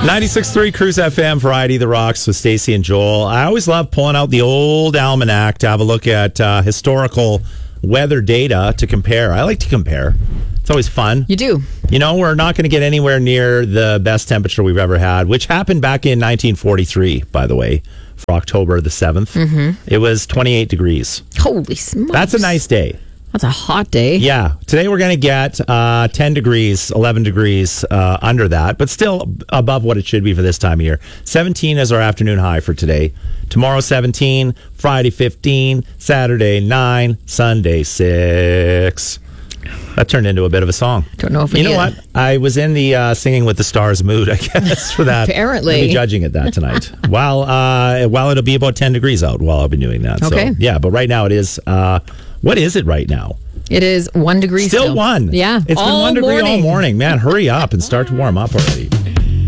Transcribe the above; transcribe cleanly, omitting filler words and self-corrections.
96.3 Cruise FM, Variety the Rocks with Stacey and Joel. I always love pulling out the old almanac to have a look at historical weather data to compare. I like to compare. It's always fun. You do. You know, we're not going to get anywhere near the best temperature we've ever had, which happened back in 1943, by the way, for October the 7th. Mm-hmm. It was 28 degrees. Holy smokes. That's a nice day. That's a hot day. Yeah. Today we're going to get 10 degrees, 11 degrees under that, but still above what it should be for this time of year. 17 is our afternoon high for today. Tomorrow 17, Friday 15, Saturday 9, Sunday 6. That turned into a bit of a song. Don't know if you know what? I was in the Singing with the Stars mood, I guess, for that. Apparently. I'll be judging it that tonight. while it'll be about 10 degrees out while I'll be doing that. Okay. So, yeah, but right now it is... what is it right now? It is 1 degree still. 1. Yeah. It's been 1 degree all morning. Man, hurry up and start to warm up already.